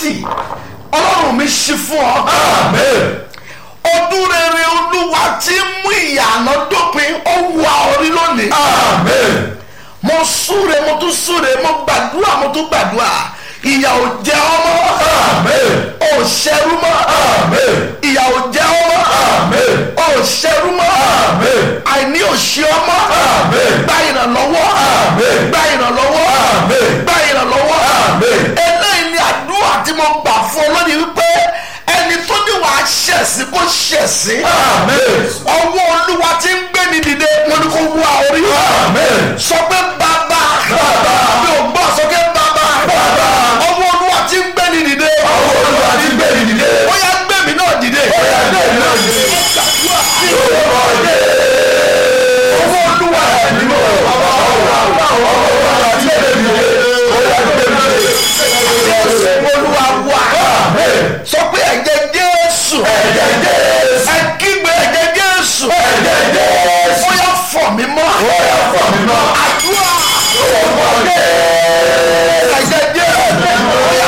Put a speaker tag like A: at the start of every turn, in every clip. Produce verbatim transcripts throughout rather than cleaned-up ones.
A: thirty ọlọ́run mi ṣí fún ọ.
B: Amen.
A: ọdún rere olúwa tí mú ìyànà dópin ó wà orí lónìí.
B: Amen.
A: mo súre mo tún súre mo gbàdúrà mo tún gbàdúrà ìyà ò jẹ ọmọ.
B: Amen.
A: ò ṣẹrú mọ́.
B: Amen.
A: ìyà ò jẹ ọmọ.
B: Amen.
A: ò ṣẹrú mọ́.
B: Amen.
A: àìní ò ṣe ọmọ.
B: Amen.
A: gba ìrànlọ́wọ́.
B: Amen.
A: gba ìrànlọ́wọ́.
B: Amen.
A: gba ìrànlọ́wọ́.
B: Amen.
A: eléyìí ni àdúrà tí mo gbà fún ọ lónìí wípé ẹni tó ní wàá ṣẹ̀sìn kó ṣẹ̀sìn.
B: Amen.
A: ọwọ́ olúwa tí ń gbé ní dìde mo ní kó wá orí.
B: Amen.
A: sọ pé bàbá.
B: Bàbá.
A: mi ò gbọ́ sọ pé bàbá.
B: Bàbá.
A: ọwọ́ olúwa tí ń gbé ní dìde.
B: Ọwọ́ Olúwa ti gbé mi dìde.
A: ó yá gbé mi náà dìde.
B: Ó yá gbé mi náà dìde. Orúkọ Jésù.
A: ọwọ́ olúwa
B: Ẹ̀mí mọ́. Ọwọ́ Olúwa ti gbé mi dìde. Ó yá gbé mi dìde.
A: Jésù olúwa wà.
B: Amen.
A: sọ pé ẹ̀jẹ̀ Jésù.
B: Ẹ̀jẹ̀ Jésù.
A: ẹ kígbe ẹ̀jẹ̀ Jésù.
B: Ẹ̀jẹ̀ Jésù.
A: ó yá fọ̀ mí mọ́.
B: Ó yá fọ̀ mí mọ́.
A: àdúrà.
B: Orúkọ Jésù.
A: ẹ̀jẹ̀ Jésù. ó yá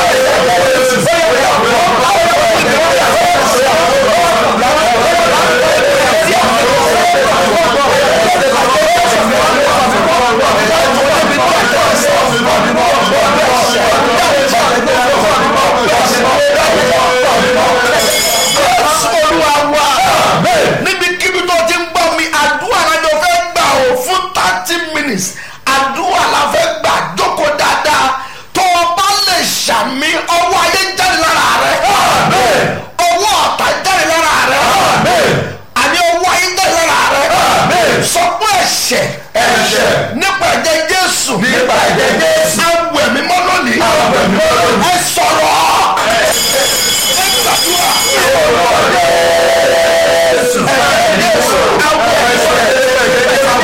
A: olúwa wà. níbikíbi tó ti ń gbọ́ mi àdúrà lájọ fẹ́ gbà ó fún thirty minutes àdúrà la fẹ́ gbà jókòó dáadáa tó o bá lè ṣàmì ọwọ́ ayé jáde lára rẹ. ọwọ́ ọ̀tá jáde lára rẹ. àní ọwọ́ ayé jáde lára rẹ. sọ pé ẹ̀ṣẹ̀
B: Ẹ̀ṣẹ̀.
A: nípa ẹ̀jẹ̀ Jésù.
B: Nípa ẹ̀jẹ̀ Jésù.
A: awẹ̀ mi mọ́ lónìí.
B: Awẹ̀ mi mọ́ lónìí.
A: ẹ sọ̀rọ̀. ẹ gbàdúrà.
B: Orúkọ Jésù.
A: Jésù awẹ̀.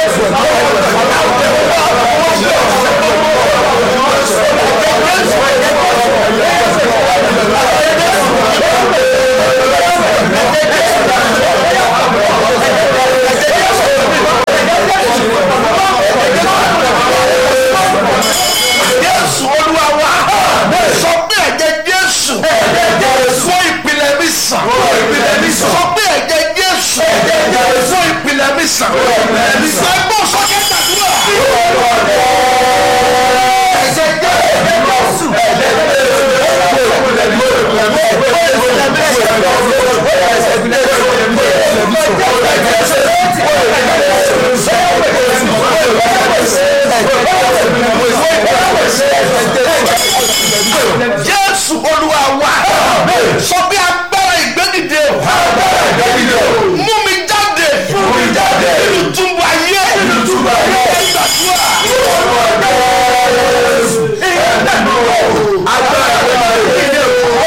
A: Jésù olúwa wa. sọ pé ẹ̀jẹ̀ Jésù.
B: Ẹ̀jẹ̀ Jésù.
A: fún ìpìlẹ̀ mi sàn.
B: Fún ìpìlẹ̀ mi sàn.
A: sọ pé ẹ̀jẹ̀ Jésù.
B: Ẹ̀jẹ̀ Jésù.
A: fún ìpìlẹ̀ mi sàn.
B: Fún ìpìlẹ̀ mi sàn.
A: ẹgbọ́n sọ́kẹ́ gbàdúrà.
B: Orúkọ Jésù.
A: ẹ̀jẹ̀ Jésù.
B: Ẹ̀jẹ̀ Jésù.
A: Jésù olúwa wa. sọ pé agbára ìgbédìde.
B: Agbára ìgbédìde.
A: mú mi jáde.
B: Mú mi jáde.
A: nínú túbú ayé.
B: Nínú túbú ayé.
A: ẹ gbàdúrà.
B: Orúkọ Jésù. Ẹ̀mí mọ́. Agbára ìgbédìde.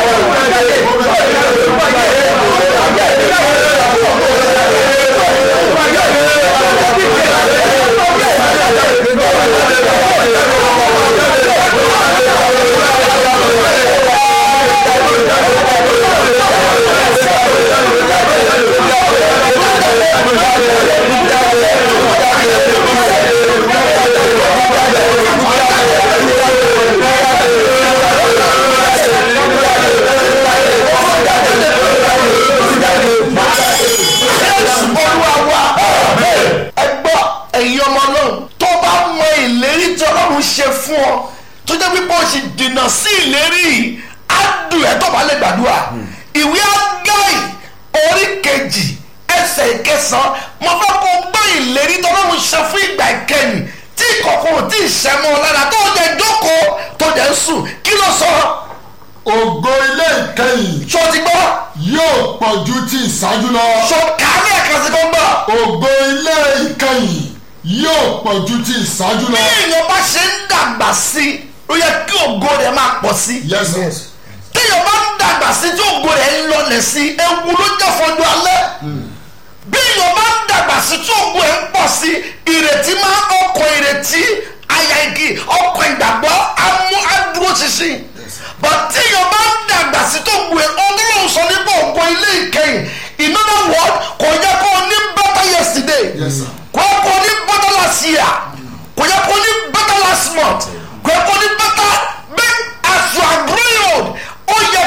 A: Jésù olúwa wa. ẹ gbọ́ ẹ̀yin ọmọ náà tó bá mọ ìlérí tí ọlọ́run ṣe fún ọ tó jẹ́ pípọ́ ṣì dènà sí ìlérí yìí á dùn ẹ́ tó bá lè gbàdúrà. ìwé Ágáì orí kejì ẹsẹ̀ ìkẹsàn-án mo fẹ́ kó gbọ́ ìlérí tí ọlọ́run ṣe fún ìgbà ìkẹyìn tí ìkọ̀kọ̀ ò tí ì ṣẹ́ mọ́ ọ lára tó jẹ́ jókòó tó jẹ́ sùn kí ló sọ.
C: ògo ilé ìkẹyìn
A: ṣó ti gbọ́.
C: yóò pọ̀ ju ti ìṣáájú lọ.
A: ṣó kàálí ẹ̀ka sí kó ń bọ̀.
C: ògo ilé ìkẹyìn yóò pọ̀ ju ti ìṣáájú
A: bí
C: lọ.
A: èèyàn bá ṣe ń dàgbà sí ó yẹ kí ògo rẹ̀ máa pọ̀ sí.
C: yes yes.
A: téèyàn bá ń dàgbà sí tí ògo rẹ̀ ń lọlẹ̀ sí ewu ló jẹ́ fọjú alẹ́. bí èèyàn bá ń dàgbà sí tí ògo rẹ̀ ń pọ̀ sí ìrètí máa ọkọ̀ ìrètí àyà igi ọkọ̀ ìgbàgbọ́ amú adúró ṣinṣin. but téèyàn bá ń dàgbà sí tó ògo rẹ̀ ọlọ́run sọ nípa ògo ilé ìkẹyìn in other words kò yẹ kó o ní better yesterday.
C: yes sir.
A: kò yẹ kó o ní better last year kò yẹ kó o ní better last month kò yẹ kó o ní better bẹ́ẹ̀ as you are growing old ó yẹ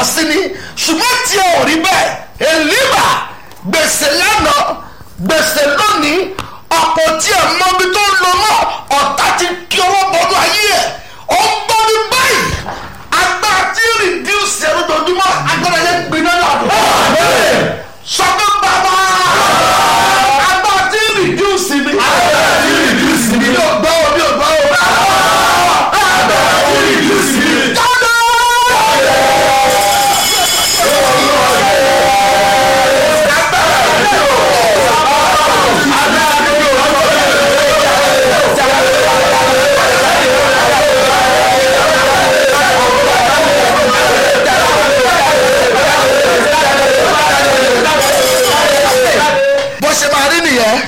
A: sí ni ṣùgbọ́n tí ò rí bẹ́ẹ̀ èlíbà gbèsè lánàá gbèsè lónìí ọ̀pọ̀ tí ẹ̀ mọ ibi tó ń lọ mọ́ ọ̀tá ti kí owó bọ́dú ayé ẹ̀ ó ń bọ́ mi báyìí agbára tí rìdíùsì ẹ̀ lójoojúmọ́ agbára yẹn gbiná lọ́dún sọ pé bàbá agbára tí rìdíùsì mi
B: agbára tí rìdíùsì mi
A: mi ò gbọ́ o mi ò gbọ́ o
B: agbára tí rìdíùsì mi
A: jáde. bó ṣe máa rí nìyẹn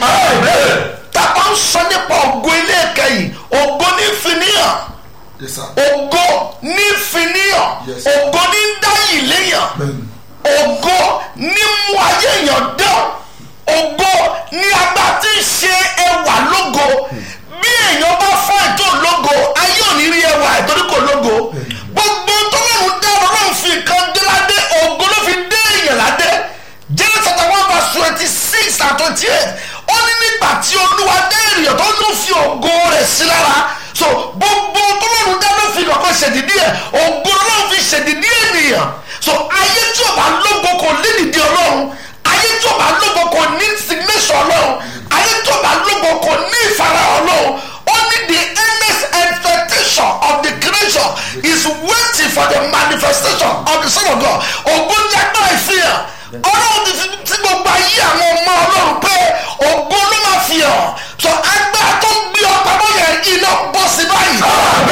A: tábà ń sọ nípa ògo ilé ẹ̀kẹ́ yìí ògo ní fìníyàn
C: Yes, sir.
A: ògo ní fìníyàn
C: Yes.
A: ògo ní dáyì léyàn ògo ní mú ayé èèyàn dán ògo ní agbá tí ń ṣe ẹwà lógo bí èèyàn bá fọ́ ètò lógo ayé ò ní rí ẹwà ìtorí kò lógo gbogbo tọ́lọ́run dá ọlọ́run fi nǹkan dé ládé ògo ló fi dé èèyàn ládé Genesis chapter one verse twenty six and twenty eight ó ní nígbà tí olúwa dé ènìyàn tó ló fi ògo rẹ̀ sí lára so gbogbo tọ́lọ́run dá ló fi kọ̀ọ̀kan ṣèdídí ẹ̀ ògo ló fi ṣèdídí ènìyàn so ayé tí ò bá lógo kò ní ìdí ọlọ́run ayé tí ò bá lógo kò ní signation ọlọ́run ayé tí ò bá lógo kò ní ìfara ọlọ́run ó ní the endless expectation of the creation is waiting for the manifestation of the son of God ògo ní agbára ìfihàn ọlọ́run ti fi tí gbogbo ayé àwọn ọmọ ọlọ́run pé ògo ló máa fi hàn so agbára tó ń gbé ọgbà bọ́yà iná bọ́ sí báyìí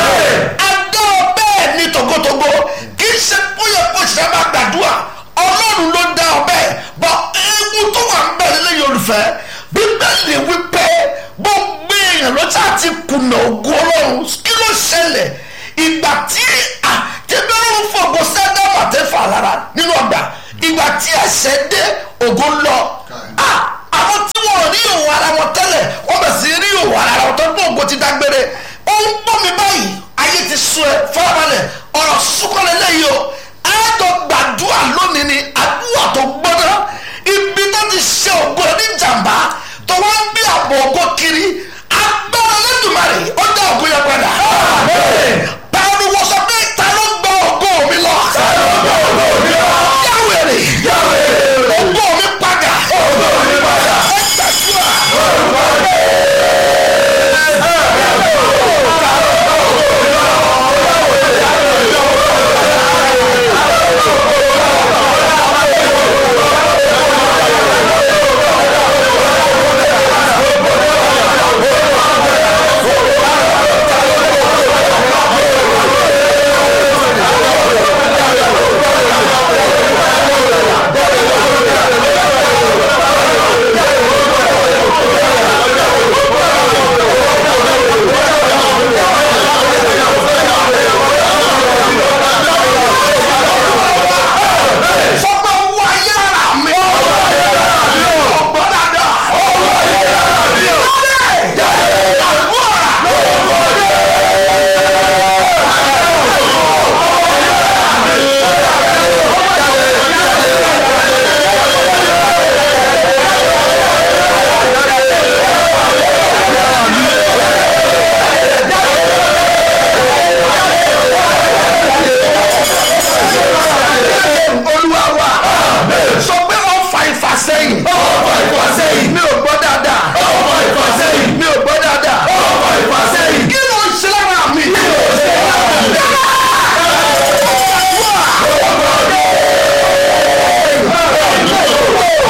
A: adá ọ bẹ́ẹ̀ ní tògótògó kì í ṣe bóyá kó ṣe máa gbàdúrà ọlọ́run ló dá ọ bẹ́ẹ̀ bọ́ ewu tó wà ń bẹ̀rẹ̀ lẹ́yìn olùfẹ́ bíbélì wípé gbogbo èèyàn ló ṣáà ti kùnà ògo ọlọ́run kí ló ṣẹlẹ̀ ìgbà tí àtẹ̀bí ọlọ́run fọ̀gbọ́ sẹ́dáwà àtẹ́fà lára nínú ọgbà ìgbà tí ẹsẹ̀ dé ògo lọ àwọn tí wọn rí òwò ara wọn tẹ́lẹ̀ wọ́n bẹ̀ sí rí òwò ara wọn tó ń bọ̀ ògo ti dágbére ó ń gbọ́ mi báyìí ayé ti sún ẹ fọlọ́balẹ̀ ọ̀rọ̀ súnkọ́lẹ̀ lẹ́yìn o ẹ̀ẹ́dọ̀ gbàdúrà lónìí ni àdúrà